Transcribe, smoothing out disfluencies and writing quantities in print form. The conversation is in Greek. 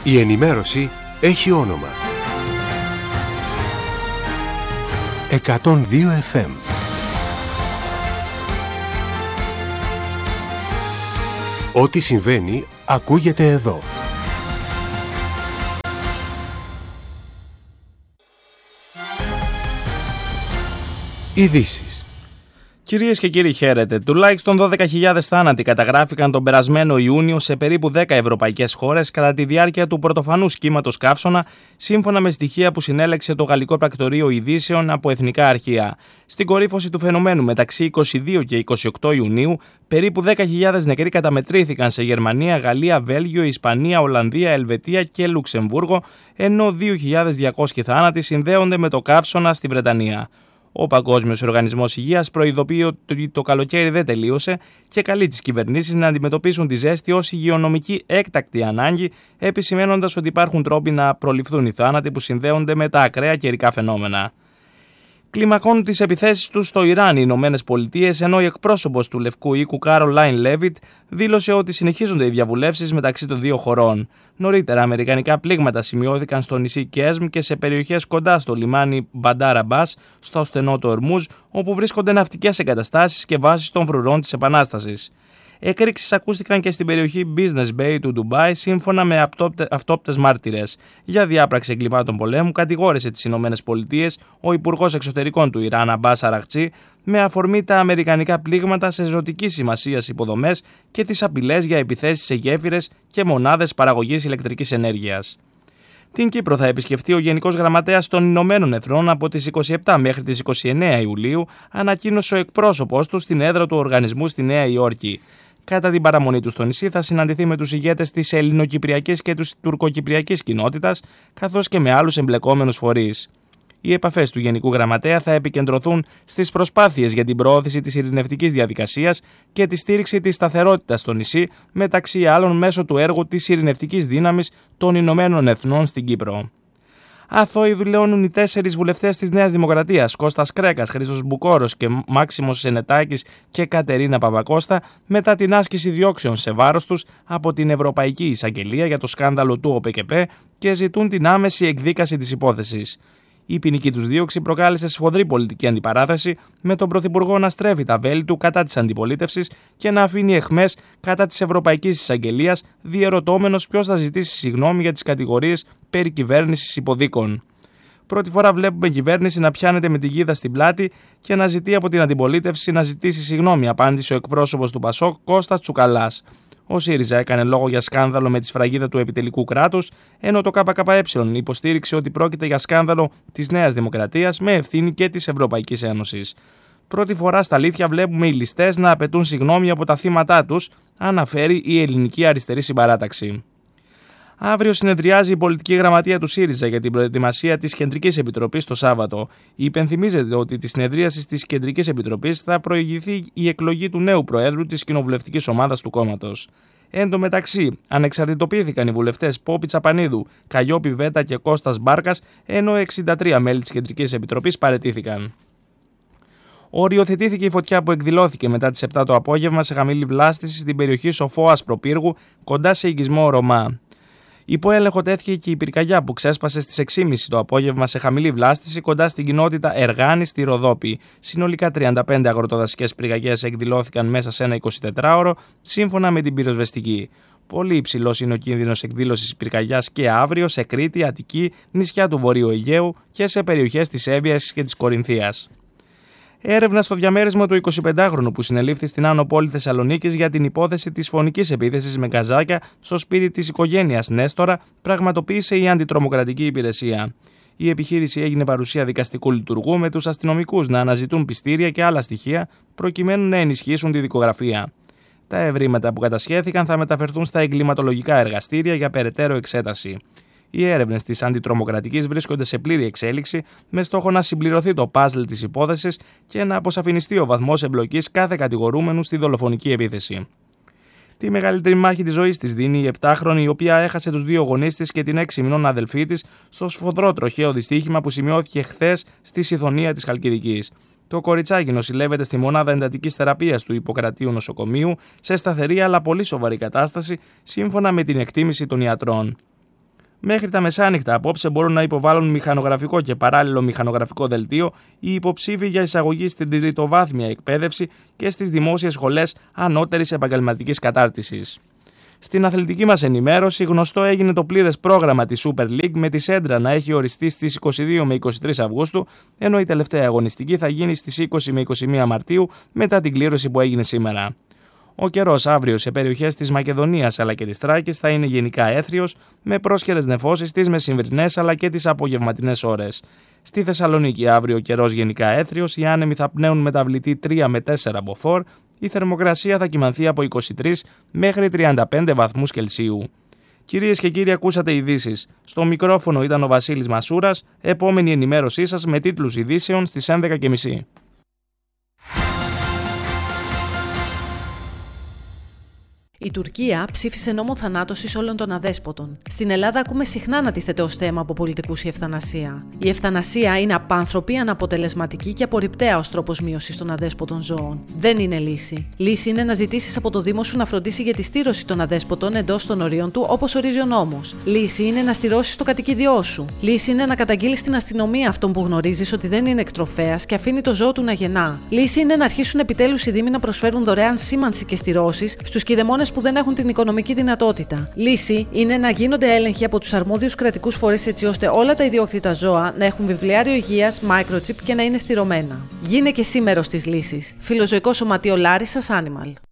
Η ενημέρωση έχει όνομα. 102 FM. Ό,τι συμβαίνει ακούγεται εδώ. Ειδήσεις. Κυρίες και κύριοι, χαίρετε. Τουλάχιστον 12.000 θάνατοι καταγράφηκαν τον περασμένο Ιούνιο σε περίπου 10 ευρωπαϊκές χώρες κατά τη διάρκεια του πρωτοφανούς κύματος καύσωνα, σύμφωνα με στοιχεία που συνέλεξε το Γαλλικό Πρακτορείο Ειδήσεων από εθνικά αρχεία. Στην κορύφωση του φαινομένου μεταξύ 22 και 28 Ιουνίου, περίπου 10.000 νεκροί καταμετρήθηκαν σε Γερμανία, Γαλλία, Βέλγιο, Ισπανία, Ολλανδία, Ελβετία και Λουξεμβούργο, ενώ 2.200 θάνατοι συνδέονται με το καύσωνα στη Βρετανία. Ο Παγκόσμιος Οργανισμός Υγείας προειδοποιεί ότι το καλοκαίρι δεν τελείωσε και καλεί τις κυβερνήσεις να αντιμετωπίσουν τη ζέστη ως υγειονομική έκτακτη ανάγκη, επισημαίνοντας ότι υπάρχουν τρόποι να προληφθούν οι θάνατοι που συνδέονται με τα ακραία καιρικά φαινόμενα. Κλιμακώνουν τις επιθέσεις τους στο Ιράν οι Ηνωμένες Πολιτείες, ενώ η εκπρόσωπος του Λευκού Οίκου Κάρολάιν Λέβιτ δήλωσε ότι συνεχίζονται οι διαβουλεύσεις μεταξύ των δύο χωρών. Νωρίτερα, αμερικανικά πλήγματα σημειώθηκαν στο νησί Κέσμ και σε περιοχές κοντά στο λιμάνι Μπαντάρ Αμπάς, στο στενό του Ορμούζ, όπου βρίσκονται ναυτικές εγκαταστάσεις και βάσεις των φρουρών της Επανάστασης. Εκρήξεις ακούστηκαν και στην περιοχή Business Bay του Ντουμπάι, σύμφωνα με αυτόπτες μάρτυρες. Για διάπραξη εγκλημάτων πολέμου κατηγόρησε τις Ηνωμένες Πολιτείες ο Υπουργός Εξωτερικών του Ιράν, Αμπάς Αραχτσί, με αφορμή τα αμερικανικά πλήγματα σε ζωτικής σημασίας υποδομές και τις απειλές για επιθέσεις σε γέφυρες και μονάδες παραγωγής ηλεκτρικής ενέργειας. Την Κύπρο θα επισκεφτεί ο Γενικός Γραμματέας των Ηνωμένων Εθνών από τις 27 μέχρι τις 29 Ιουλίου, ανακοίνωσε ο εκπρόσωπος του στην έδρα του οργανισμού στη Νέα Υόρκη. Κατά την παραμονή του στο νησί θα συναντηθεί με τους ηγέτες της ελληνοκυπριακής και της τουρκοκυπριακής κοινότητας, καθώς και με άλλους εμπλεκόμενους φορείς. Οι επαφές του Γενικού Γραμματέα θα επικεντρωθούν στις προσπάθειες για την προώθηση της ειρηνευτικής διαδικασίας και τη στήριξη της σταθερότητας στο νησί, μεταξύ άλλων μέσω του έργου της ειρηνευτικής δύναμης των Ηνωμένων Εθνών στην Κύπρο. Αθώοι δηλώνουν οι 4 βουλευτές της Νέας Δημοκρατίας, Κώστας Κρέκας, Χρήστος Μπουκόρος και Μάξιμος Σενετάκης και Κατερίνα Παπακώστα, μετά την άσκηση διώξεων σε βάρος τους από την Ευρωπαϊκή Εισαγγελία για το σκάνδαλο του ΟΠΕΚΕΠΕ και ζητούν την άμεση εκδίκαση της υπόθεσης. Η ποινική τους δίωξη προκάλεσε σφοδρή πολιτική αντιπαράθεση, με τον Πρωθυπουργό να στρέφει τα βέλη του κατά της αντιπολίτευσης και να αφήνει αιχμές κατά της Ευρωπαϊκής Εισαγγελίας, διερωτώμενος ποιος θα ζητήσει συγγνώμη για τις κατηγορίες περί κυβέρνησης υποδίκων. Πρώτη φορά βλέπουμε κυβέρνηση να πιάνεται με τη γίδα στην πλάτη και να ζητεί από την αντιπολίτευση να ζητήσει συγγνώμη, απάντησε ο εκπρόσωπος του Πασόκ, Κώστας Τσουκαλάς. Ο ΣΥΡΙΖΑ έκανε λόγο για σκάνδαλο με τη σφραγίδα του επιτελικού κράτους, ενώ το ΚΚΕ υποστήριξε ότι πρόκειται για σκάνδαλο της Νέας Δημοκρατίας με ευθύνη και της Ευρωπαϊκής Ένωσης. Πρώτη φορά στα αλήθεια βλέπουμε οι ληστές να απαιτούν συγγνώμη από τα θύματά τους, αναφέρει η Ελληνική Αριστερή Συμπαράταξη. Αύριο συνεδριάζει η πολιτική γραμματεία του ΣΥΡΙΖΑ για την προετοιμασία της Κεντρικής Επιτροπής το Σάββατο. Υπενθυμίζεται ότι τη συνεδρίαση της Κεντρικής Επιτροπής θα προηγηθεί η εκλογή του νέου Προέδρου της κοινοβουλευτικής ομάδας του κόμματος. Εν τω μεταξύ, ανεξαρτητοποιήθηκαν οι βουλευτές Πόπη Τσαπανίδου, Καγιόπη Βέτα και Κώστας Μπάρκας, ενώ 63 μέλη της Κεντρικής Επιτροπής παραιτήθηκαν. Οριοθετήθηκε η φωτιά που εκδηλώθηκε μετά τις 7 το απόγευμα σε χαμηλή βλάστηση στην περιοχή Σοφό Ασπροπύργου, κοντά σε οικισμό Ρωμά. Υπό έλεγχο τέθηκε και η πυρκαγιά που ξέσπασε στις 6.30 το απόγευμα σε χαμηλή βλάστηση κοντά στην κοινότητα Εργάνη στη Ροδόπη. Συνολικά 35 αγροτοδασικές πυρκαγιές εκδηλώθηκαν μέσα σε ένα 24ωρο, σύμφωνα με την πυροσβεστική. Πολύ υψηλός είναι ο κίνδυνος εκδήλωσης πυρκαγιάς και αύριο σε Κρήτη, Αττική, νησιά του Βορείου Αιγαίου και σε περιοχές της Εύβοιας και της Κορινθίας. Έρευνα στο διαμέρισμα του 25χρονου που συνελήφθη στην Άνω Πόλη Θεσσαλονίκης για την υπόθεση της φωνικής επίθεσης με γκαζάκια στο σπίτι της οικογένειας Νέστορα πραγματοποίησε η Αντιτρομοκρατική Υπηρεσία. Η επιχείρηση έγινε παρουσία δικαστικού λειτουργού με τους αστυνομικούς να αναζητούν πιστήρια και άλλα στοιχεία προκειμένου να ενισχύσουν τη δικογραφία. Τα ευρήματα που κατασχέθηκαν θα μεταφερθούν στα εγκληματολογικά εργαστήρια για περαιτέρω εξέταση. Οι έρευνες της Αντιτρομοκρατικής βρίσκονται σε πλήρη εξέλιξη, με στόχο να συμπληρωθεί το παζλ της υπόθεσης και να αποσαφινιστεί ο βαθμός εμπλοκής κάθε κατηγορούμενου στη δολοφονική επίθεση. Τη μεγαλύτερη μάχη της ζωής της δίνει η 7χρονη, η οποία έχασε τους 2 γονείς της και την 6 μηνών αδελφή της στο σφοδρό τροχαίο δυστύχημα που σημειώθηκε χθες στη Σιδωνία της Χαλκιδικής. Το κοριτσάκι νοσηλεύεται στη μονάδα εντατικής θεραπείας του Ιπποκρατίου νοσοκομείου σε σταθερή αλλά πολύ σοβαρή κατάσταση, σύμφωνα με την εκτίμηση των ιατρών. Μέχρι τα μεσάνυχτα απόψε μπορούν να υποβάλουν μηχανογραφικό και παράλληλο μηχανογραφικό δελτίο οι υποψήφοι για εισαγωγή στην τριτοβάθμια εκπαίδευση και στις δημόσιες σχολές ανώτερης επαγγελματικής κατάρτισης. Στην αθλητική μας ενημέρωση, γνωστό έγινε το πλήρες πρόγραμμα της Super League με τη Σέντρα να έχει οριστεί στις 22 με 23 Αυγούστου, ενώ η τελευταία αγωνιστική θα γίνει στις 20 με 21 Μαρτίου μετά την κλήρωση που έγινε σήμερα. Ο καιρός αύριο σε περιοχές της Μακεδονίας αλλά και της Θράκης θα είναι γενικά έθριος, με πρόσχερες νεφώσεις τις μεσημβρινές αλλά και τις απογευματινές ώρες. Στη Θεσσαλονίκη αύριο ο καιρός γενικά έθριος, οι άνεμοι θα πνέουν μεταβλητή 3 με 4 μποφόρ, η θερμοκρασία θα κυμανθεί από 23 μέχρι 35 βαθμούς Κελσίου. Κυρίες και κύριοι, ακούσατε ειδήσεις. Στο μικρόφωνο ήταν ο Βασίλης Μασούρας, επόμενη ενημέρωσή σας με τίτλους ειδήσεων στις 11.30. Η Τουρκία ψήφισε νόμο θανάτωσης όλων των αδέσποτων. Στην Ελλάδα ακούμε συχνά να τίθεται ως θέμα από πολιτικούς η ευθανασία. Η ευθανασία είναι απάνθρωπη, αναποτελεσματική και απορριπταία ως τρόπος μείωσης των αδέσποτων ζώων. Δεν είναι λύση. Λύση είναι να ζητήσεις από το Δήμο σου να φροντίσει για τη στήρωση των αδέσποτων εντός των ορίων του, όπως ορίζει ο νόμος. Λύση είναι να στηρώσεις το κατοικίδιό σου. Λύση είναι να καταγγείλεις στην αστυνομία αυτόν που γνωρίζεις ότι δεν είναι εκτροφέας και αφήνει το ζώο του να γεννά. Λύση είναι να αρχίσουν επιτέλους οι Δήμοι να προσφέρουν δωρεάν σήμανση και στηρώσεις στους κηδεμόνες που δεν έχουν την οικονομική δυνατότητα. Λύση είναι να γίνονται έλεγχοι από τους αρμόδιους κρατικούς φορείς έτσι ώστε όλα τα ιδιόκτητα ζώα να έχουν βιβλιάριο υγείας, microchip και να είναι στηρωμένα. Γίνε και εσύ μέρος της λύσης. Φιλοζωικό Σωματείο Λάρισσας Animal.